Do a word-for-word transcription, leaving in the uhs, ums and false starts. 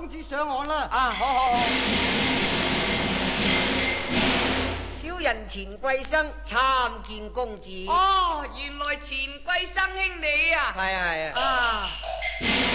公子上岸啦！ 啊，好好好。 小人錢貴生參見公子。 哦，原來錢貴生兄你啊！ 係啊係啊。 啊，